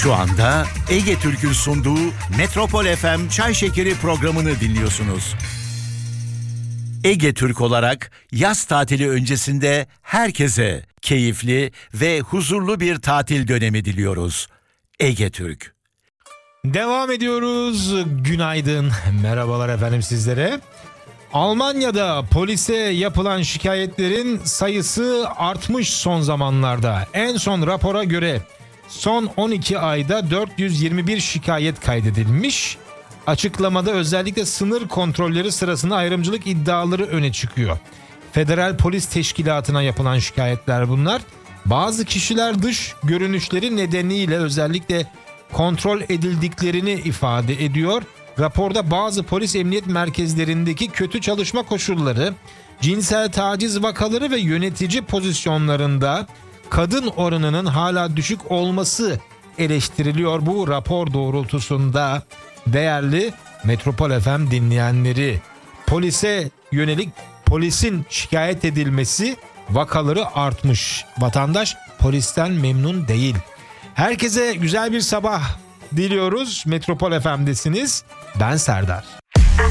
Şu anda Ege Türk'ün sunduğu Metropol FM Çay Şekeri programını dinliyorsunuz. Ege Türk olarak yaz tatili öncesinde herkese keyifli ve huzurlu bir tatil dönemi diliyoruz. Ege Türk. Devam ediyoruz. Günaydın. Merhabalar efendim sizlere. Almanya'da polise yapılan şikayetlerin sayısı artmış son zamanlarda. En son rapora göre son 12 ayda 421 şikayet kaydedilmiş. Açıklamada özellikle sınır kontrolleri sırasında ayrımcılık iddiaları öne çıkıyor. Federal Polis Teşkilatı'na yapılan şikayetler bunlar. Bazı kişiler dış görünüşleri nedeniyle özellikle kontrol edildiklerini ifade ediyor. Raporda bazı polis emniyet merkezlerindeki kötü çalışma koşulları, cinsel taciz vakaları ve yönetici pozisyonlarında kadın oranının hala düşük olması eleştiriliyor bu rapor doğrultusunda. Değerli Metropol FM dinleyenleri, polise yönelik polisin şikayet edilmesi vakaları artmış. Vatandaş polisten memnun değil. Herkese güzel bir sabah diliyoruz. Metropol FM'desiniz. Ben Serdar.